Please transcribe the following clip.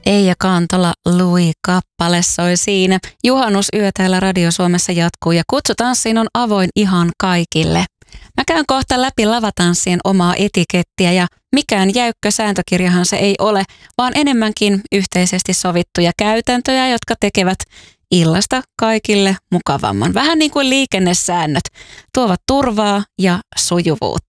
Eija Kantola, Lui-kappale soi siinä. Juhannusyö täällä Radio Suomessa jatkuu ja kutsutanssiin on avoin ihan kaikille. Mä käyn kohta läpi lavatanssien omaa etikettiä ja mikään jäykkä sääntökirjahan se ei ole, vaan enemmänkin yhteisesti sovittuja käytäntöjä, jotka tekevät illasta kaikille mukavamman. Vähän niin kuin liikennesäännöt, tuovat turvaa ja sujuvuutta.